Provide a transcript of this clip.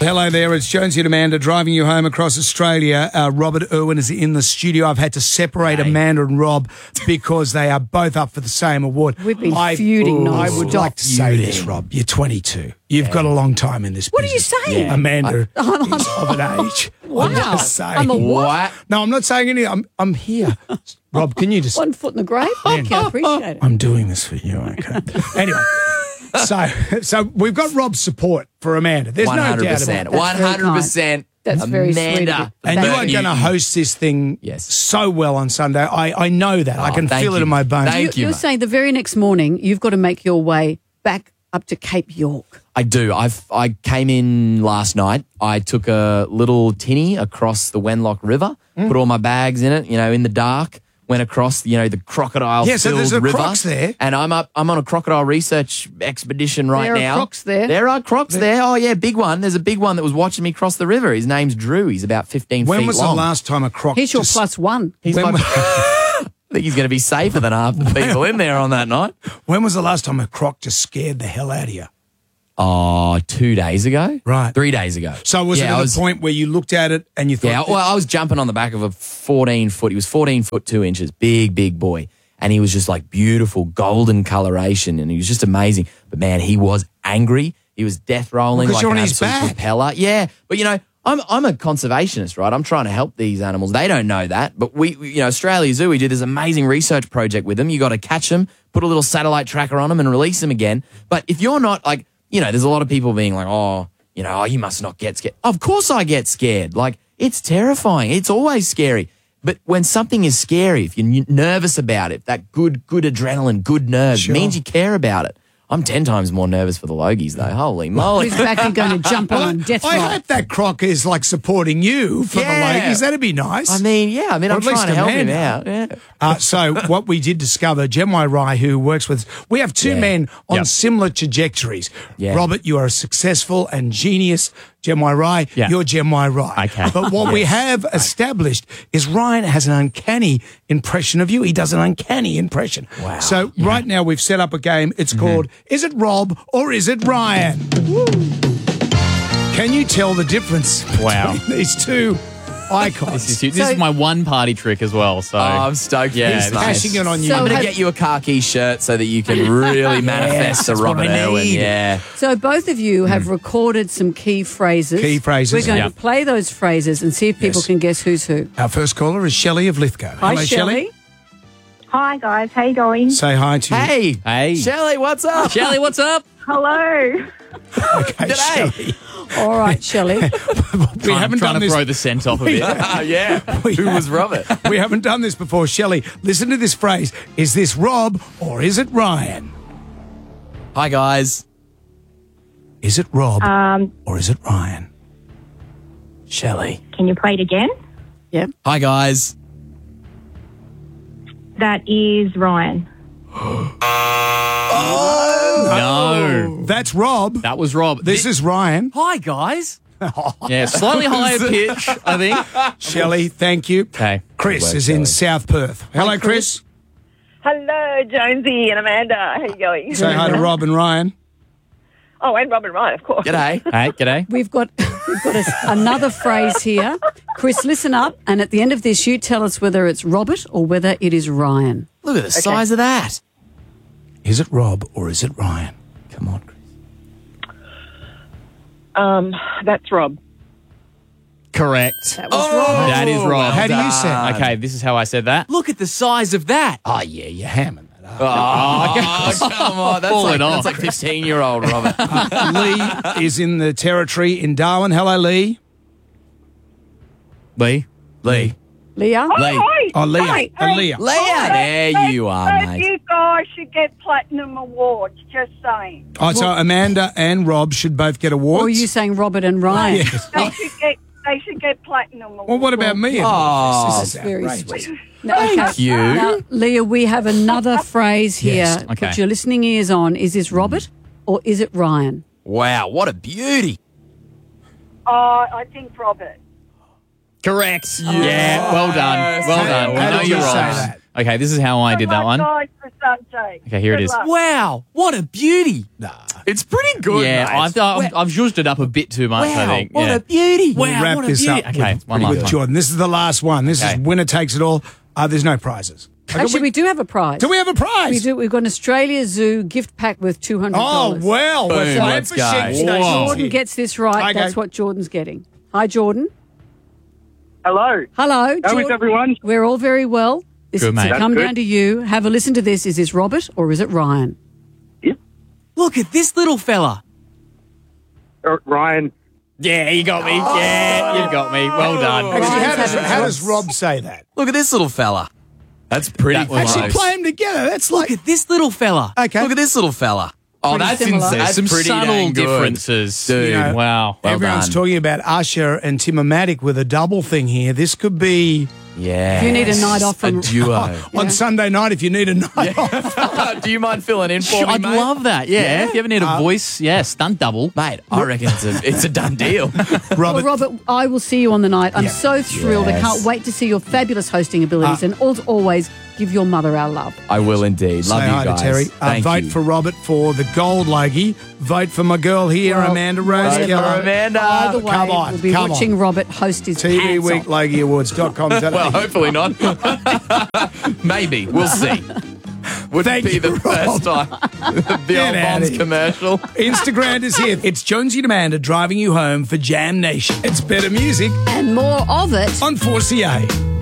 Hello there, it's Jonesy and Amanda driving you home across Australia. Robert Irwin is in the studio. I've had to separate Amanda and Rob because they are both up for the same award. We've been feuding I would non-stop. like to say this, Rob. You're 22. You've got a long time in this What are you business. saying? Amanda is of an age. Wow. I'm just saying. I'm a what? No, I'm not saying anything. I'm here. Rob, can you just... 1 foot in the grave? Thank you, I appreciate it. I'm doing this for you, okay? Anyway, so we've got Rob's support for Amanda. There's no doubt about it. 100%. That's very sweet of you. Amanda. And you are going to host this thing so well on Sunday. I know that. I can feel it in my bones. Thank you, You're mate. saying the very next morning you've got to make your way back up to Cape York. I do. I came in last night. I took a little tinny across the Wenlock River, put all my bags in it, in the dark, went across, the crocodile-filled Yeah, so there's a river. crocs there. And I'm on a crocodile research expedition right There are now. crocs there? There are crocs there. Oh, yeah, big one. There's a big one that was watching me cross the river. His name's Drew. He's about 15 When feet was long. the last time a croc... He's your +1. He's when- my... I think he's going to be safer than half the people in there on that night. When was the last time a croc just scared the hell out of you? Oh, 2 days ago? Right. 3 days ago. So was it at the point where you looked at it and you thought... Yeah, well, I was jumping on the back of a 14-foot. He was 14 foot 2 inches, big boy. And he was just like beautiful golden coloration and he was just amazing. But man, he was angry. He was death rolling Because like you're an on his absolute back. propeller. Yeah, but I'm a conservationist, right? I'm trying to help these animals. They don't know that. But we Australia Zoo, we did this amazing research project with them. You got to catch them, put a little satellite tracker on them and release them again. But if you're not like, there's a lot of people being like, oh, you must not get scared. Of course I get scared. Like, it's terrifying. It's always scary. But when something is scary, if you're nervous about it, that good adrenaline, good nerves, means you care about it. I'm 10 times more nervous for the Logies, though. Holy moly. Who's back and going to jump on death row? I hope that croc is like supporting you for the ladies. That'd be nice. I mean, I'm at trying least to help him Amanda. out. Yeah. So what we did discover, Gemwai Rai, who works with us, we have two men on similar trajectories. Yeah. Robert, you are a successful and genius. Gemwai Rai, you're Gemwai Rai. Okay. But what we have established is Ryan has an uncanny impression of you. He does an uncanny impression. Wow. So right now we've set up a game. It's called Is It Rob or Is It Ryan? Can you tell the difference between these two icons? This is my one party trick as well. So I'm stoked for this, mate. Cashing in on you. So I'm going to have- get you a khaki shirt so that you can really manifest a that's what Robert I Irwin. need. Yeah. So both of you have recorded some key phrases. Key phrases. We're going Yeah. to play those phrases and see if people can guess who's who. Our first caller is Shelley of Lithgow. Hi, Hello, Shelley. Hi guys, how you going? Say hi to Hey. Hey. Shelley, what's up? Shelly, what's up? Hello. Okay, G'day. Shelley. All right, Shelley. We haven't trying done to this. throw the scent off a bit. Yeah. Who was Robert? We haven't done this before, Shelley. Listen to this phrase. Is this Rob or is it Ryan? Hi, guys. Is it Rob or is it Ryan? Shelley. Can you play it again? Yep. Hi, guys. That is Ryan. No. That's Rob. That was Rob. This is Ryan. Hi, guys. Yeah, slightly higher pitch, I think. Shelley, thank you. Okay. Chris Good work, is in Shelley. South Perth. Hello, Chris. Hello, Jonesy and Amanda. How you going? Say hi to Rob and Ryan. Oh, and Rob and Ryan, of course. G'day. Hey, g'day. We've got another phrase here. Chris, listen up, and at the end of this, you tell us whether it's Robert or whether it is Ryan. Look at the size of that. Is it Rob or is it Ryan? Come on, Chris. That's Rob. Correct. That was Rob. That is Rob. How do you say it? Okay, this is how I said that. Look at the size of that. Oh, yeah, you're hamming that up. Oh, come on. That's Pull it off. That's like 15-year-old Robert. Lee is in the territory in Darwin. Hello, Lee. Lee. Lee. Leah? Lee. Oh, Leah. Hey, Leah. Leah. There you are, mate. You guys should get platinum awards, just saying. Oh, so Amanda and Rob should both get awards? Or are you saying Robert and Ryan? They should get platinum awards. Well, what about me? Oh, This is very outrageous. sweet. No, okay. Thank you. Now, Leah, we have another phrase here. Yes, okay. Put your listening ears on. Is this Robert or is it Ryan? Wow, what a beauty. I think Robert. Correct. Yeah, well done. Well done. We How know did you you're say right. that? Okay, this is how I did that one. Guys for Sunday. Okay, here it Good is. luck. Wow, what a beauty. It's pretty good, Yeah, mate. I've zhuzhed it up a bit too much, I think. What Yeah. a beauty. We'll Wow, wrap what a this beauty. up Okay, with, one last with one. Jordan. This is the last one. This Okay. is winner takes it all. There's no prizes. Actually, we do have a prize. Do we have a prize? We do. We've got an Australia Zoo gift pack worth $200. Oh, well. Boom, We're playing let's for go. sheep stations Jordan here. gets this right. Okay. That's what Jordan's getting. Hi, Jordan. Hello. Hello, How is Jordan. everyone? We're all very well. This Good, is mate. to come That's down good. to you. Have a listen to this. Is this Robert or is it Ryan? Look at this little fella. Ryan. Yeah, you got me. Yeah, you got me. Well done. Actually, Ryan's having how a does Rob say that? Look at this little fella. That's pretty That was close. Actually, play them together. That's Look like... at this little fella. Okay. Look at this little fella. Oh, Pretty that's similar. insane. There's That's some pretty subtle dang good. differences. Dude. You know, Wow. Well Everyone's done. talking about Usher and Tim-O-Matic with a double thing here. This could be Yeah. If you need a night off from- a duo. on Sunday night if you need a night off. Do you mind filling in for me, I'd mate? love that. Yeah. If you ever need a voice, stunt double. Mate, I reckon it's a done deal. Well, Robert, Robert, I will see you on the night. I'm Yeah. so thrilled. I Yes. can't wait to see your fabulous hosting abilities. And as always, give your mother our love. I will indeed. Love say you hi guys. to Terry. Thank Vote you. for Robert for the gold logie. Vote for my girl here, Well, Amanda Rose Vote Keller. for Amanda. Either way, come on, we'll be come watching on. Robert host his TV pants Week off. Logieawards.com. Well, hopefully not. Maybe. We'll see. Would Thank be you, the Rob. first time. The Get old outta Bonds here. commercial. Instagram is here. It's Jonesy and Amanda driving you home for Jam Nation. It's better music And more of it on 4CA.